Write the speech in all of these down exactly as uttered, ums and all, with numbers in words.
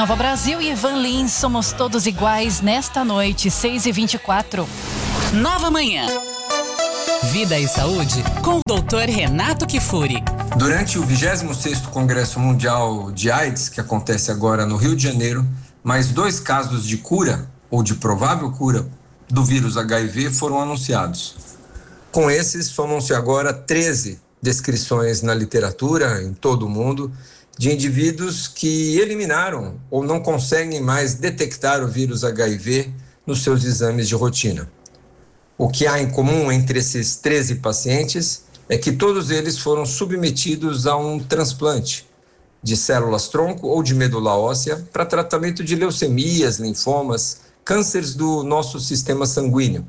Nova Brasil e Ivan Lins, somos todos iguais nesta noite, seis e vinte e quatro. Nova Manhã. Vida e Saúde com o doutor Renato Kifuri. Durante o vigésimo sexto Congresso Mundial de AIDS, que acontece agora no Rio de Janeiro, mais dois casos de cura, ou de provável cura, do vírus H I V foram anunciados. Com esses, somam-se agora treze descrições na literatura, em todo o mundo, de indivíduos que eliminaram ou não conseguem mais detectar o vírus H I V nos seus exames de rotina. O que há em comum entre esses treze pacientes é que todos eles foram submetidos a um transplante de células-tronco ou de medula óssea para tratamento de leucemias, linfomas, cânceres do nosso sistema sanguíneo.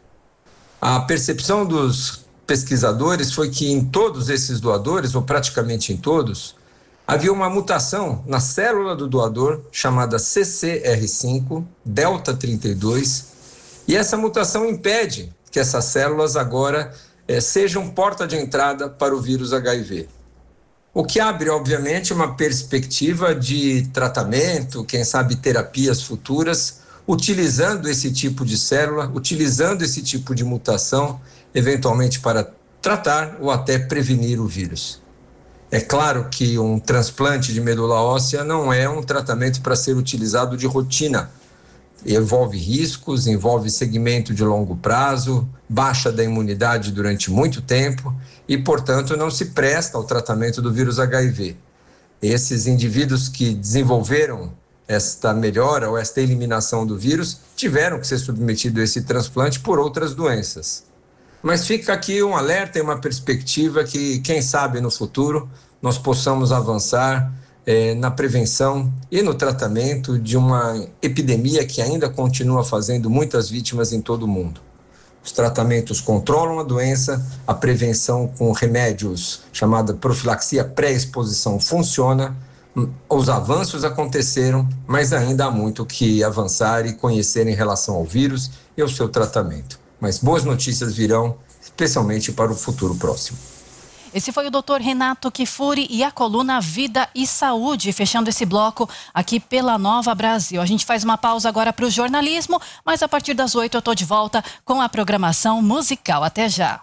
A percepção dos pesquisadores foi que em todos esses doadores, ou praticamente em todos, havia uma mutação na célula do doador chamada C C R cinco, delta trinta e dois, e essa mutação impede que essas células agora eh, sejam porta de entrada para o vírus H I V. O que abre, obviamente, uma perspectiva de tratamento, quem sabe terapias futuras, utilizando esse tipo de célula, utilizando esse tipo de mutação, eventualmente para tratar ou até prevenir o vírus. É claro que um transplante de medula óssea não é um tratamento para ser utilizado de rotina. Envolve riscos, envolve segmento de longo prazo, baixa da imunidade durante muito tempo e, portanto, não se presta ao tratamento do vírus H I V. Esses indivíduos que desenvolveram esta melhora ou esta eliminação do vírus tiveram que ser submetidos a esse transplante por outras doenças. Mas fica aqui um alerta e uma perspectiva que, quem sabe, no futuro nós possamos avançar eh, na prevenção e no tratamento de uma epidemia que ainda continua fazendo muitas vítimas em todo o mundo. Os tratamentos controlam a doença, a prevenção com remédios chamada profilaxia pré-exposição funciona, os avanços aconteceram, mas ainda há muito que avançar e conhecer em relação ao vírus e ao seu tratamento. Mas boas notícias virão, especialmente para o futuro próximo. Esse foi o doutor Renato Kifuri e a coluna Vida e Saúde, fechando esse bloco aqui pela Nova Brasil. A gente faz uma pausa agora para o jornalismo, mas a partir das oito eu estou de volta com a programação musical. Até já.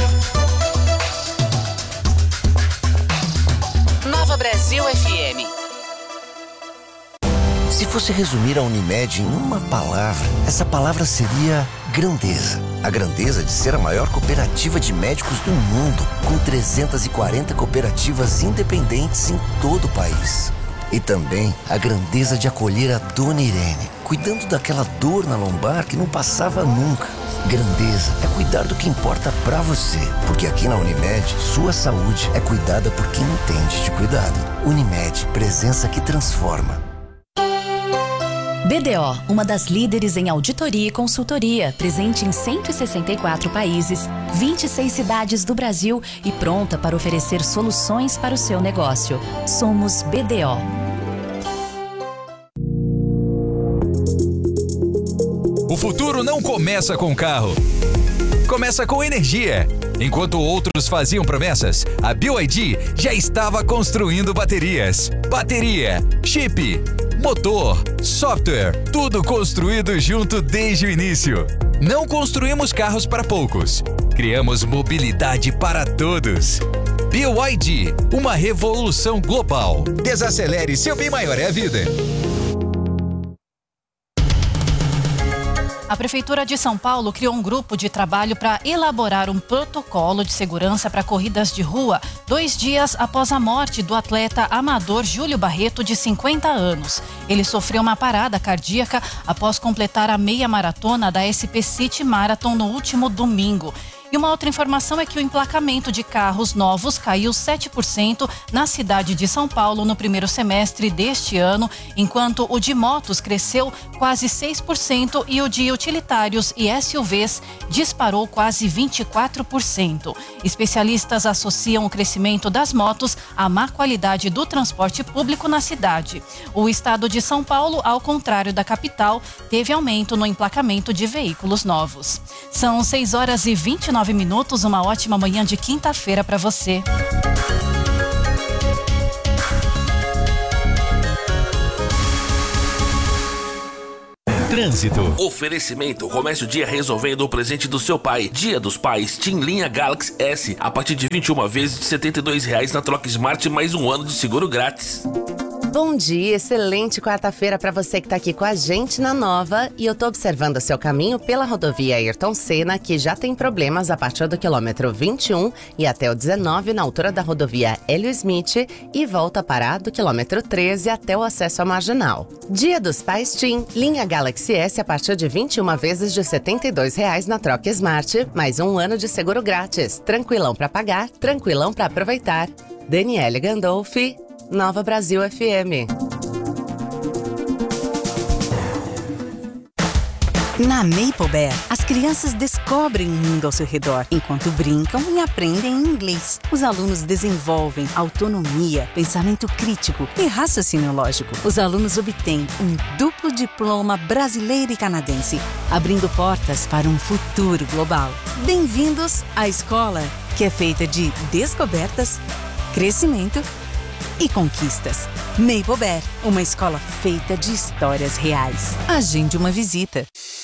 Nova Brasil F M. Se fosse resumir a Unimed em uma palavra, essa palavra seria grandeza. A grandeza de ser a maior cooperativa de médicos do mundo, com trezentas e quarenta cooperativas independentes em todo o país. E também a grandeza de acolher a Dona Irene, cuidando daquela dor na lombar que não passava nunca. Grandeza é cuidar do que importa pra você, porque aqui na Unimed, sua saúde é cuidada por quem entende de cuidado. Unimed, presença que transforma. B D O, uma das líderes em auditoria e consultoria, presente em cento e sessenta e quatro países, vinte e seis cidades do Brasil e pronta para oferecer soluções para o seu negócio. Somos B D O. O futuro não começa com carro. Começa com energia. Enquanto outros faziam promessas, a B Y D já estava construindo baterias. Bateria, chip, motor, software, tudo construído junto desde o início. Não construímos carros para poucos. Criamos mobilidade para todos. B Y D, uma revolução global. Desacelere, seu bem maior é a vida. A Prefeitura de São Paulo criou um grupo de trabalho para elaborar um protocolo de segurança para corridas de rua, dois dias após a morte do atleta amador Júlio Barreto, de cinquenta anos. Ele sofreu uma parada cardíaca após completar a meia maratona da S P City Marathon no último domingo. E uma outra informação é que o emplacamento de carros novos caiu sete por cento na cidade de São Paulo no primeiro semestre deste ano, enquanto o de motos cresceu quase seis por cento e o de utilitários e S U Vs disparou quase vinte e quatro por cento. Especialistas associam o crescimento das motos à má qualidade do transporte público na cidade. O estado de São Paulo, ao contrário da capital, teve aumento no emplacamento de veículos novos. São seis horas e vinte e nove minutos, uma ótima manhã de quinta-feira para você. Trânsito. Oferecimento. Comece o dia resolvendo o presente do seu pai. Dia dos Pais. TIM Linha Galaxy S. A partir de vinte e uma vezes de setenta e dois reais na troca Smart, mais um ano de seguro grátis. Bom dia, excelente quarta-feira para você que está aqui com a gente na Nova. E eu tô observando o seu caminho pela rodovia Ayrton Senna, que já tem problemas a partir do quilômetro vinte e um e até o dezenove na altura da rodovia Hélio Smith, e volta a parar do quilômetro treze até o acesso à Marginal. Dia dos Pais TIM, linha Galaxy S a partir de vinte e uma vezes de setenta e dois reais na troca Smart, mais um ano de seguro grátis. Tranquilão para pagar, tranquilão para aproveitar. Daniele Gandolfi, Nova Brasil F M. Na Maple Bear, as crianças descobrem o mundo ao seu redor, enquanto brincam e aprendem inglês. Os alunos desenvolvem autonomia, pensamento crítico e raciocínio lógico. Os alunos obtêm um duplo diploma brasileiro e canadense, abrindo portas para um futuro global. Bem-vindos à escola, que é feita de descobertas, crescimento e conquistas. Maple Bear, uma escola feita de histórias reais. Agende uma visita.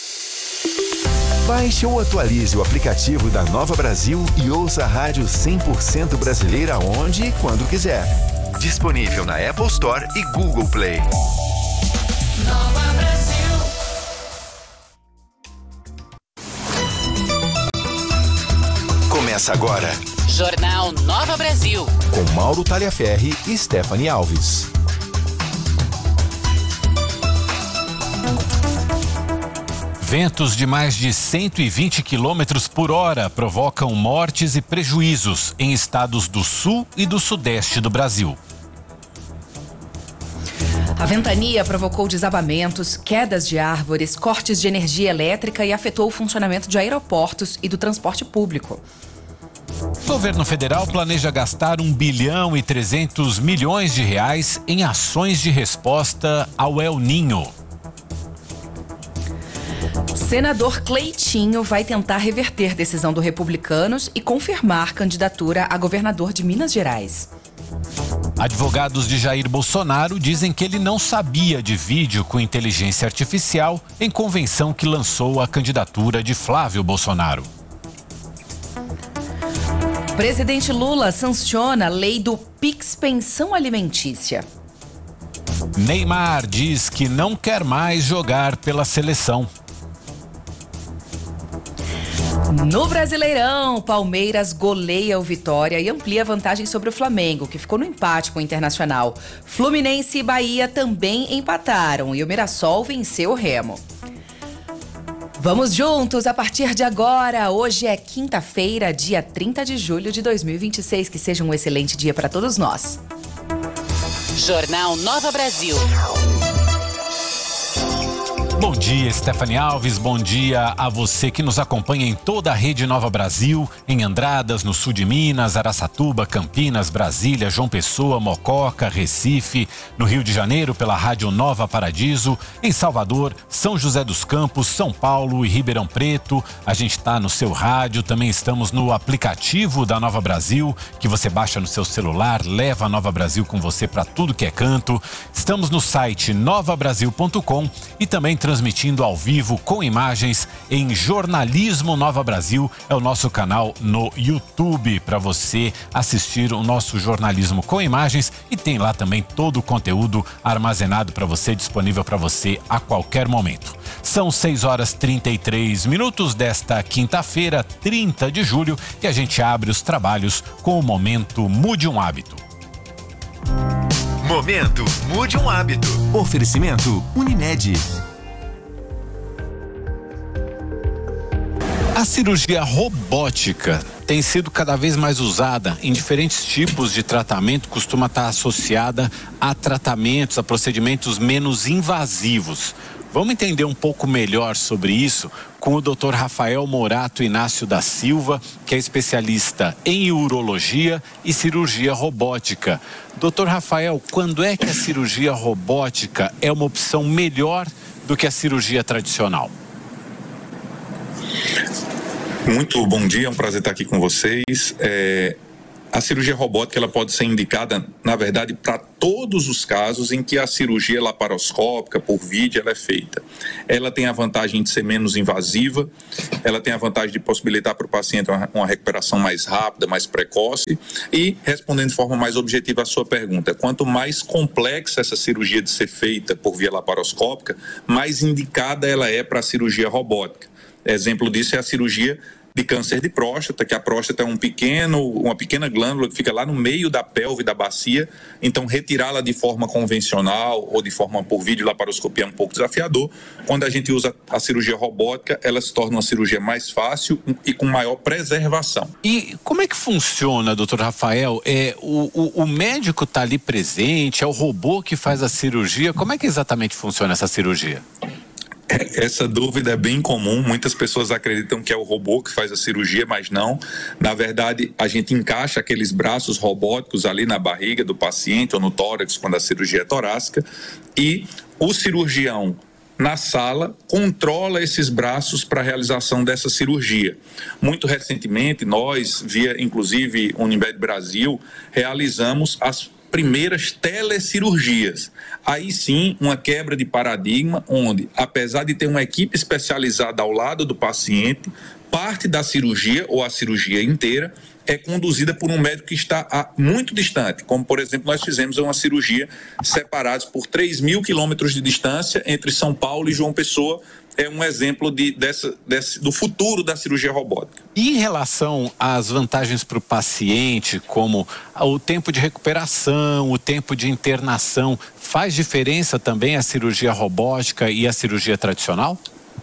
Baixe ou atualize o aplicativo da Nova Brasil e ouça a rádio cem por cento brasileira onde e quando quiser. Disponível na Apple Store e Google Play. Nova Brasil. Começa agora. Jornal Nova Brasil. Com Mauro Talhaferri e Stephanie Alves. Ventos de mais de cento e vinte quilômetros por hora provocam mortes e prejuízos em estados do sul e do sudeste do Brasil. A ventania provocou desabamentos, quedas de árvores, cortes de energia elétrica e afetou o funcionamento de aeroportos e do transporte público. O governo federal planeja gastar um bilhão e trezentos milhões de reais em ações de resposta ao El Ninho. Senador Cleitinho vai tentar reverter decisão do Republicanos e confirmar candidatura a governador de Minas Gerais. Advogados de Jair Bolsonaro dizem que ele não sabia de vídeo com inteligência artificial em convenção que lançou a candidatura de Flávio Bolsonaro. Presidente Lula sanciona a lei do Pix Pensão Alimentícia. Neymar diz que não quer mais jogar pela seleção. No Brasileirão, Palmeiras goleia o Vitória e amplia a vantagem sobre o Flamengo, que ficou no empate com o Internacional. Fluminense e Bahia também empataram e o Mirassol venceu o Remo. Vamos juntos a partir de agora. Hoje é quinta-feira, dia trinta de julho de dois mil e vinte e seis. Que seja um excelente dia para todos nós. Jornal Nova Brasil. Bom dia, Stephanie Alves. Bom dia a você que nos acompanha em toda a rede Nova Brasil, em Andradas, no sul de Minas, Araçatuba, Campinas, Brasília, João Pessoa, Mococa, Recife, no Rio de Janeiro pela Rádio Nova Paradiso, em Salvador, São José dos Campos, São Paulo e Ribeirão Preto. A gente está no seu rádio, também estamos no aplicativo da Nova Brasil, que você baixa no seu celular, leva a Nova Brasil com você para tudo que é canto. Estamos no site nova brasil ponto com e também transmitindo ao vivo com imagens em Jornalismo Nova Brasil. É o nosso canal no YouTube para você assistir o nosso jornalismo com imagens, e tem lá também todo o conteúdo armazenado para você, disponível para você a qualquer momento. São seis horas e trinta e três minutos desta quinta-feira, trinta de julho, e a gente abre os trabalhos com o momento Mude um Hábito. Momento Mude um Hábito. Oferecimento Unimed. A cirurgia robótica tem sido cada vez mais usada em diferentes tipos de tratamento, costuma estar associada a tratamentos, a procedimentos menos invasivos. Vamos entender um pouco melhor sobre isso com o doutor Rafael Morato Inácio da Silva, que é especialista em urologia e cirurgia robótica. doutor Rafael, quando é que a cirurgia robótica é uma opção melhor do que a cirurgia tradicional? Muito bom dia, é um prazer estar aqui com vocês. É, A cirurgia robótica ela pode ser indicada, na verdade, para todos os casos em que a cirurgia laparoscópica por vídeo ela é feita. Ela tem a vantagem de ser menos invasiva, ela tem a vantagem de possibilitar para o paciente uma, uma recuperação mais rápida, mais precoce e, respondendo de forma mais objetiva a sua pergunta, quanto mais complexa essa cirurgia de ser feita por via laparoscópica, mais indicada ela é para a cirurgia robótica. Exemplo disso é a cirurgia de câncer de próstata, que a próstata é um pequeno, uma pequena glândula que fica lá no meio da pelve da bacia, então retirá-la de forma convencional ou de forma por vídeo laparoscopia é um pouco desafiador. Quando a gente usa a cirurgia robótica, ela se torna uma cirurgia mais fácil e com maior preservação. E como é que funciona, doutor Rafael? É, o, o, o médico está ali presente, é o robô que faz a cirurgia, como é que exatamente funciona essa cirurgia? Essa dúvida é bem comum, muitas pessoas acreditam que é o robô que faz a cirurgia, mas não. Na verdade, a gente encaixa aqueles braços robóticos ali na barriga do paciente ou no tórax, quando a cirurgia é torácica, e o cirurgião na sala controla esses braços para a realização dessa cirurgia. Muito recentemente, nós, via inclusive Unimed Brasil, realizamos as primeiras telecirurgias. Aí sim, uma quebra de paradigma, onde, apesar de ter uma equipe especializada ao lado do paciente, parte da cirurgia, ou a cirurgia inteira, é conduzida por um médico que está a muito distante. Como, por exemplo, nós fizemos uma cirurgia separados por três mil quilômetros de distância entre São Paulo e João Pessoa. É um exemplo de, dessa, desse, do futuro da cirurgia robótica. E em relação às vantagens para o paciente, como o tempo de recuperação, o tempo de internação, faz diferença também a cirurgia robótica e a cirurgia tradicional?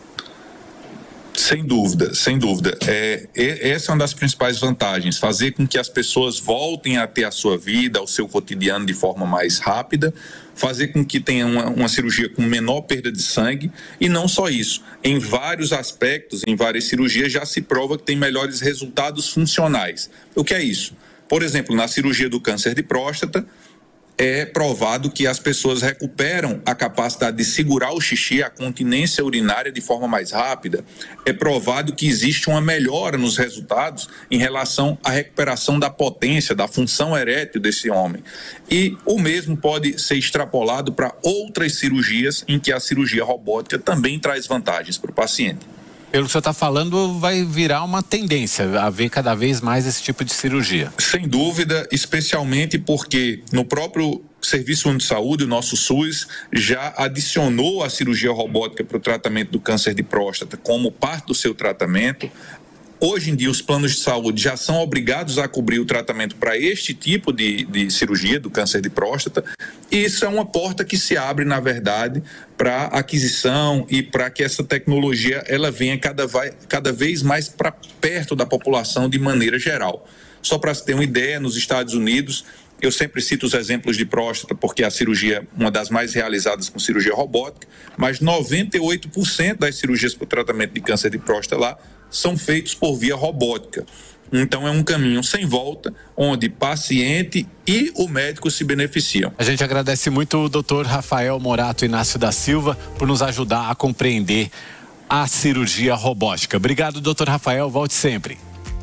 Sem dúvida, sem dúvida. É, essa é uma das principais vantagens, fazer com que as pessoas voltem a ter a sua vida, ao seu cotidiano de forma mais rápida, fazer com que tenha uma, uma cirurgia com menor perda de sangue e não só isso. Em vários aspectos, em várias cirurgias, já se prova que tem melhores resultados funcionais. O que é isso? Por exemplo, na cirurgia do câncer de próstata, é provado que as pessoas recuperam a capacidade de segurar o xixi, a continência urinária de forma mais rápida. É provado que existe uma melhora nos resultados em relação à recuperação da potência, da função erétil desse homem. E o mesmo pode ser extrapolado para outras cirurgias em que a cirurgia robótica também traz vantagens para o paciente. Pelo que o senhor está falando, vai virar uma tendência a ver cada vez mais esse tipo de cirurgia. Sem dúvida, especialmente porque no próprio Serviço Único de Saúde, o nosso SUS, já adicionou a cirurgia robótica para o tratamento do câncer de próstata como parte do seu tratamento. Hoje em dia, os planos de saúde já são obrigados a cobrir o tratamento para este tipo de, de cirurgia do câncer de próstata. E isso é uma porta que se abre, na verdade, para aquisição e para que essa tecnologia ela venha cada, vai, cada vez mais para perto da população de maneira geral. Só para se ter uma ideia, nos Estados Unidos, eu sempre cito os exemplos de próstata, porque a cirurgia é uma das mais realizadas com cirurgia robótica, mas noventa e oito por cento das cirurgias para o tratamento de câncer de próstata lá são feitos por via robótica. Então é um caminho sem volta, onde paciente e o médico se beneficiam. A gente agradece muito o doutor Rafael Morato Inácio da Silva por nos ajudar a compreender a cirurgia robótica. Obrigado, doutor Rafael, volte sempre.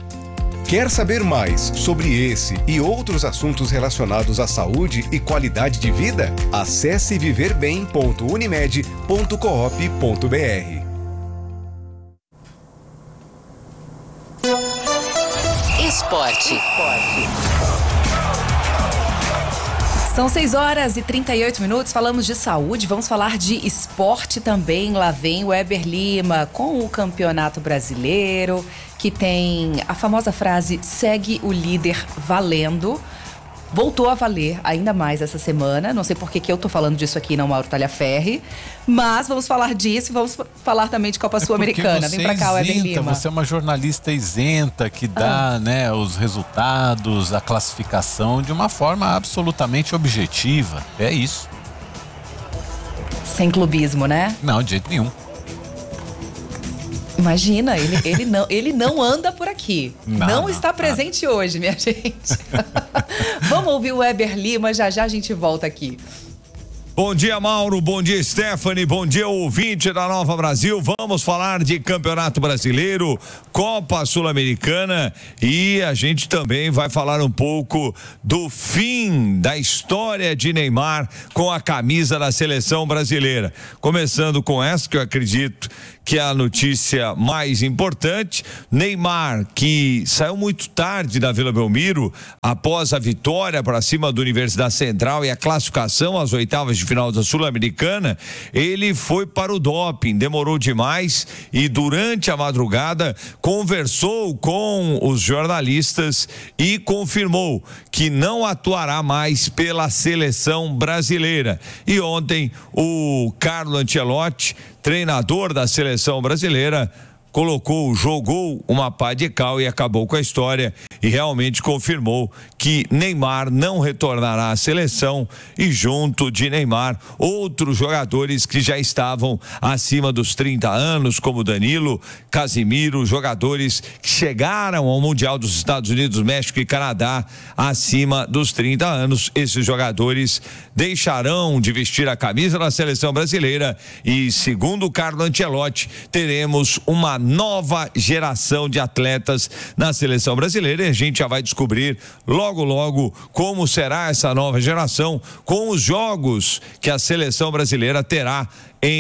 Quer saber mais sobre esse e outros assuntos relacionados à saúde e qualidade de vida? Acesse viver bem ponto unimed ponto coop ponto br. Esporte. São seis horas e trinta e oito minutos, falamos de saúde, vamos falar de esporte também. Lá vem o Weber Lima com o Campeonato Brasileiro, que tem a famosa frase segue o líder valendo. Voltou a valer ainda mais essa semana. Não sei por que que eu tô falando disso aqui, não, Mauro Talhaferri. Mas vamos falar disso e vamos falar também de Copa é Sul-Americana. Vem pra cá, Weber Lima. Você é uma jornalista isenta que dá, ah. né, os resultados, a classificação de uma forma absolutamente objetiva. É isso. Sem clubismo, né? Não, de jeito nenhum. Imagina, ele, ele, não, ele não anda por aqui. Não, não, não está presente nada. Hoje, minha gente. Vamos ouvir o Weber Lima, já já a gente volta aqui. Bom dia, Mauro. Bom dia, Stephanie. Bom dia, ouvinte da Nova Brasil. Vamos falar de Campeonato Brasileiro, Copa Sul-Americana e a gente também vai falar um pouco do fim da história de Neymar com a camisa da seleção brasileira. Começando com essa, que eu acredito que é a notícia mais importante. Neymar, que saiu muito tarde da Vila Belmiro após a vitória para cima do Universidade Central e a classificação às oitavas de final da Sul-Americana, ele foi para o doping, demorou demais e durante a madrugada conversou com os jornalistas e confirmou que não atuará mais pela seleção brasileira. E ontem o Carlo Ancelotti, treinador da seleção brasileira, colocou, jogou uma pá de cal e acabou com a história e realmente confirmou que Neymar não retornará à seleção e junto de Neymar outros jogadores que já estavam acima dos trinta anos, como Danilo, Casimiro, jogadores que chegaram ao Mundial dos Estados Unidos, México e Canadá acima dos trinta anos. Esses jogadores deixarão de vestir a camisa da seleção brasileira e, segundo o Carlo Ancelotti, teremos uma nova geração de atletas na seleção brasileira e a gente já vai descobrir logo logo como será essa nova geração com os jogos que a seleção brasileira terá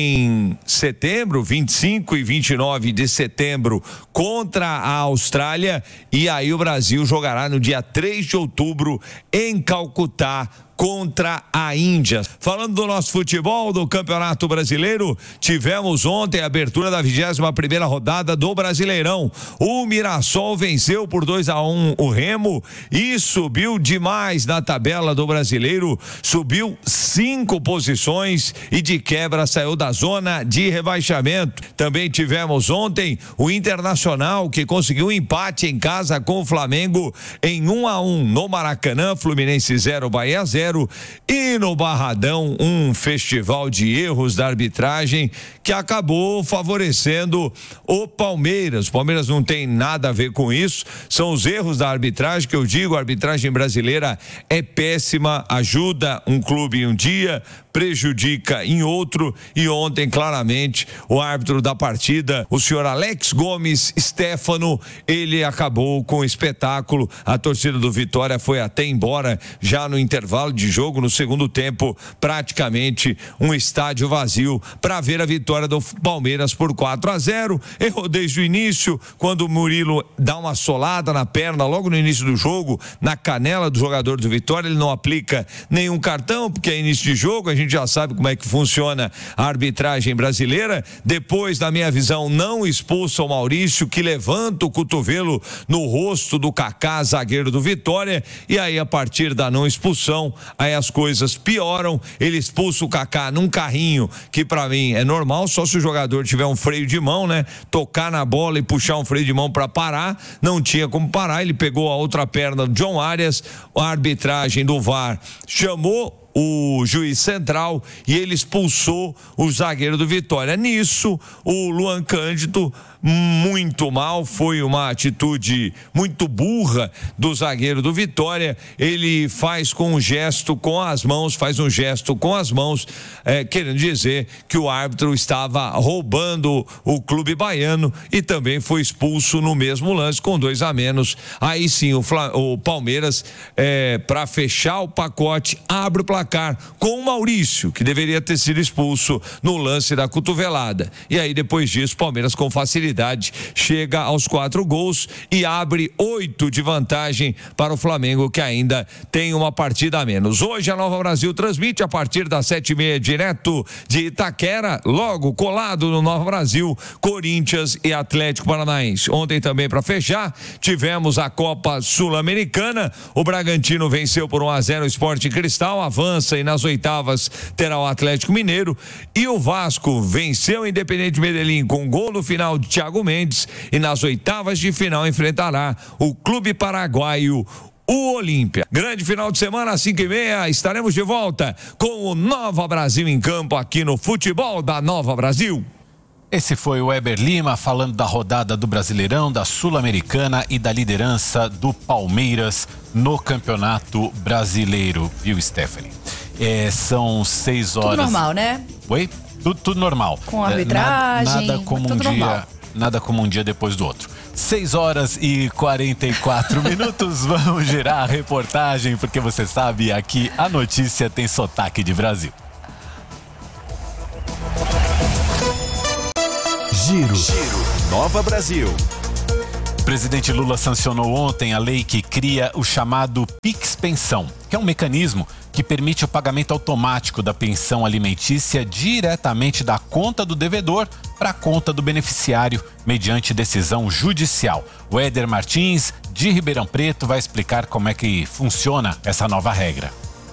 em setembro, vinte e cinco e vinte e nove de setembro contra a Austrália, e aí o Brasil jogará no dia três de outubro em Calcutá contra a Índia. Falando do nosso futebol, do Campeonato Brasileiro, tivemos ontem a abertura da vigésima primeira rodada do Brasileirão. O Mirassol venceu por dois a um o Remo e subiu demais na tabela do Brasileiro, subiu cinco posições e de quebra saiu da zona de rebaixamento. Também tivemos ontem o Internacional, que conseguiu um empate em casa com o Flamengo em um a um no Maracanã. Fluminense zero, Bahia zero. E no Barradão, um festival de erros da arbitragem que acabou favorecendo o Palmeiras. O Palmeiras não tem nada a ver com isso, são os erros da arbitragem que eu digo. A arbitragem brasileira é péssima, ajuda um clube em um dia, prejudica em outro, e ontem claramente o árbitro da partida, o senhor Alex Gomes Stefano, ele acabou com o espetáculo. A torcida do Vitória foi até embora já no intervalo de jogo, no segundo tempo, praticamente um estádio vazio para ver a vitória do Palmeiras por quatro a zero. Errou desde o início, quando o Murilo dá uma solada na perna logo no início do jogo, na canela do jogador do Vitória. Ele não aplica nenhum cartão porque é início de jogo, a gente já sabe como é que funciona a arbitragem brasileira. Depois, na minha visão, não expulsa o Maurício, que levanta o cotovelo no rosto do Kaká, zagueiro do Vitória, e aí a partir da não expulsão, aí as coisas pioram. Ele expulsa o Kaká num carrinho, que pra mim é normal, só se o jogador tiver um freio de mão, né? Tocar na bola e puxar um freio de mão pra parar, não tinha como parar. Ele pegou a outra perna do John Arias, a arbitragem do V A R chamou o juiz central e ele expulsou o zagueiro do Vitória. Nisso, o Luan Cândido, muito mal, foi uma atitude muito burra do zagueiro do Vitória. Ele faz com um gesto com as mãos, faz um gesto com as mãos, é, querendo dizer que o árbitro estava roubando o clube baiano, e também foi expulso no mesmo lance com dois a menos. Aí sim o, Fla, o Palmeiras, é, para fechar o pacote, abre o placar com o Maurício, que deveria ter sido expulso no lance da cotovelada. E aí depois disso, o Palmeiras com facilidade chega aos quatro gols e abre oito de vantagem para o Flamengo, que ainda tem uma partida a menos. Hoje a Nova Brasil transmite a partir das sete e meia, direto de Itaquera, logo colado no Nova Brasil, Corinthians e Atlético Paranaense. Ontem também, para fechar, tivemos a Copa Sul-Americana. O Bragantino venceu por um a zero o Sporting Cristal, avança e nas oitavas terá o Atlético Mineiro, e o Vasco venceu o Independente Medellín com um gol no final de Thiago Mendes, e nas oitavas de final enfrentará o Clube Paraguaio, o Olímpia. Grande final de semana, às cinco e meia, estaremos de volta com o Nova Brasil em campo aqui no Futebol da Nova Brasil. Esse foi o Weber Lima falando da rodada do Brasileirão, da Sul-Americana e da liderança do Palmeiras no Campeonato Brasileiro, viu, Stephanie? É, são seis horas. Tudo normal, né? Oi? Tudo, tudo normal. Com arbitragem, nada, nada como tudo um dia, normal. nada como um dia depois do outro. seis horas e quarenta e quatro minutos. Vamos girar a reportagem, porque você sabe, aqui a notícia tem sotaque de Brasil. Giro. Giro. Nova Brasil. O presidente Lula sancionou ontem a lei que cria o chamado Pix Pensão, que é um mecanismo que permite o pagamento automático da pensão alimentícia diretamente da conta do devedor para a conta do beneficiário, mediante decisão judicial. O Éder Martins, de Ribeirão Preto, vai explicar como é que funciona essa nova regra.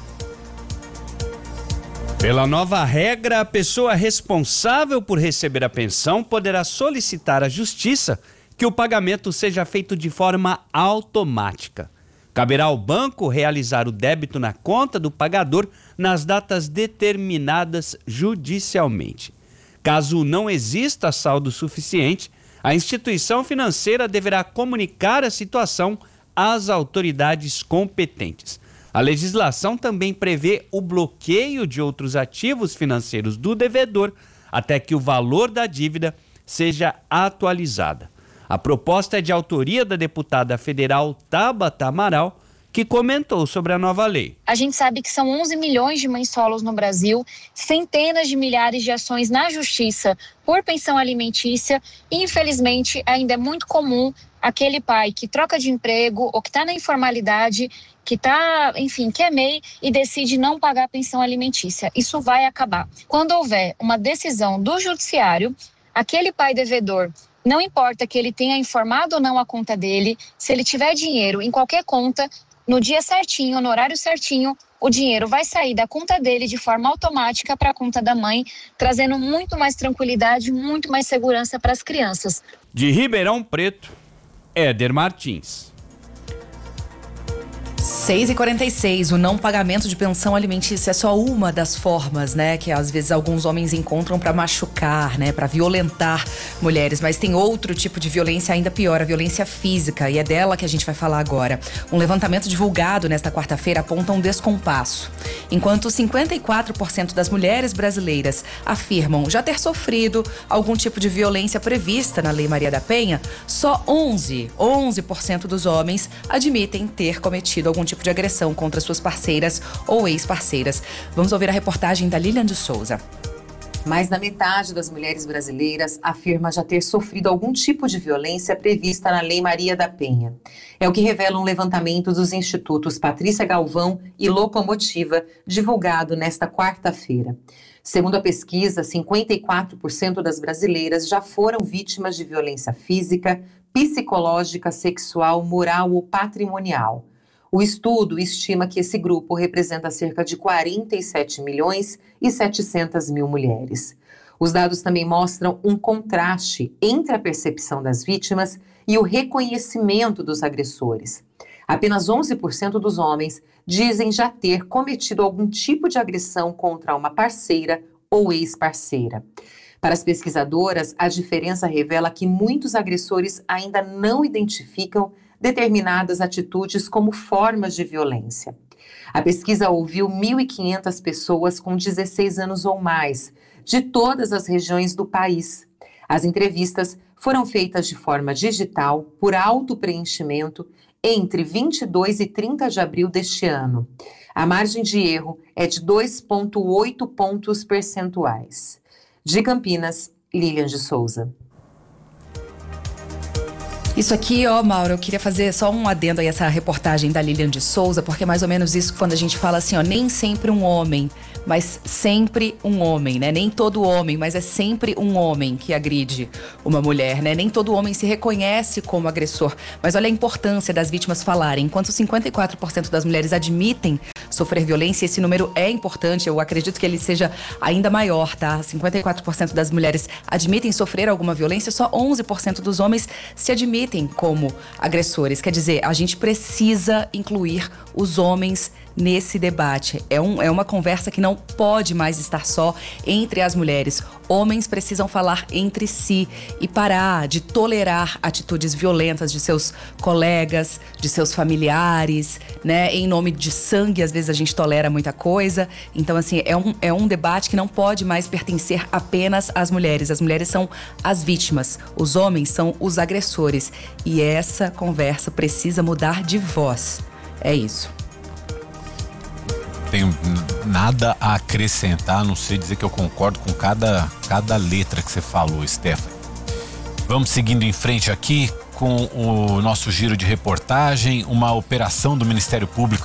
Pela nova regra, a pessoa responsável por receber a pensão poderá solicitar à Justiça que o pagamento seja feito de forma automática. Caberá ao banco realizar o débito na conta do pagador nas datas determinadas judicialmente. Caso não exista saldo suficiente, a instituição financeira deverá comunicar a situação às autoridades competentes. A legislação também prevê o bloqueio de outros ativos financeiros do devedor até que o valor da dívida seja atualizada. A proposta é de autoria da deputada federal Tabata Amaral, que comentou sobre a nova lei. A gente sabe que são onze milhões de mães solos no Brasil, centenas de milhares de ações na justiça por pensão alimentícia e, infelizmente, ainda é muito comum aquele pai que troca de emprego ou que está na informalidade, que está, enfim, que é M E I e decide não pagar a pensão alimentícia. Isso vai acabar. Quando houver uma decisão do judiciário, aquele pai devedor, não importa que ele tenha informado ou não a conta dele, se ele tiver dinheiro em qualquer conta, no dia certinho, no horário certinho, o dinheiro vai sair da conta dele de forma automática para a conta da mãe, trazendo muito mais tranquilidade, muito mais segurança para as crianças. De Ribeirão Preto, Éder Martins. seis e quarenta e seis, o não pagamento de pensão alimentícia é só uma das formas, né, que às vezes alguns homens encontram para machucar, né, para violentar mulheres, mas tem outro tipo de violência ainda pior, a violência física, e é dela que a gente vai falar agora. Um levantamento divulgado nesta quarta-feira aponta um descompasso. Enquanto cinquenta e quatro por cento das mulheres brasileiras afirmam já ter sofrido algum tipo de violência prevista na Lei Maria da Penha, só onze por cento dos homens admitem ter cometido algum tipo de agressão contra suas parceiras ou ex-parceiras. Vamos ouvir a reportagem da Lilian de Souza. Mais da metade das mulheres brasileiras afirma já ter sofrido algum tipo de violência prevista na Lei Maria da Penha. É o que revela um levantamento dos institutos Patrícia Galvão e Locomotiva, divulgado nesta quarta-feira. Segundo a pesquisa, cinquenta e quatro por cento das brasileiras já foram vítimas de violência física, psicológica, sexual, moral ou patrimonial. O estudo estima que esse grupo representa cerca de quarenta e sete milhões e setecentas mil mulheres. Os dados também mostram um contraste entre a percepção das vítimas e o reconhecimento dos agressores. Apenas onze por cento dos homens dizem já ter cometido algum tipo de agressão contra uma parceira ou ex-parceira. Para as pesquisadoras, a diferença revela que muitos agressores ainda não identificam determinadas atitudes como formas de violência. A pesquisa ouviu mil e quinhentas pessoas com dezesseis anos ou mais, de todas as regiões do país. As entrevistas foram feitas de forma digital, por autopreenchimento, entre vinte e dois e trinta de abril deste ano. A margem de erro é de dois vírgula oito pontos percentuais. De Campinas, Lilian de Souza. Isso aqui, ó, Mauro, eu queria fazer só um adendo aí a essa reportagem da Lilian de Souza, porque é mais ou menos isso quando a gente fala assim, ó, nem sempre um homem, mas sempre um homem, né? Nem todo homem, mas é sempre um homem que agride uma mulher, né? Nem todo homem se reconhece como agressor. Mas olha a importância das vítimas falarem. Enquanto cinquenta e quatro por cento das mulheres admitem sofrer violência, esse número é importante, eu acredito que ele seja ainda maior, tá? cinquenta e quatro por cento das mulheres admitem sofrer alguma violência, só onze por cento dos homens se admitem como agressores. Quer dizer, a gente precisa incluir os homens nesse debate. É, um, é uma conversa que não pode mais estar só entre as mulheres. Homens precisam falar entre si e parar de tolerar atitudes violentas de seus colegas, de seus familiares, né? Em nome de sangue, às vezes a gente tolera muita coisa. Então, assim, é um, é um debate que não pode mais pertencer apenas às mulheres. As mulheres são as vítimas, os homens são os agressores. E essa conversa precisa mudar de voz. É isso. Tenho nada a acrescentar, a não sei dizer que eu concordo com cada, cada letra que você falou, Stephanie. Vamos seguindo em frente aqui com o nosso giro de reportagem. Uma operação do Ministério Público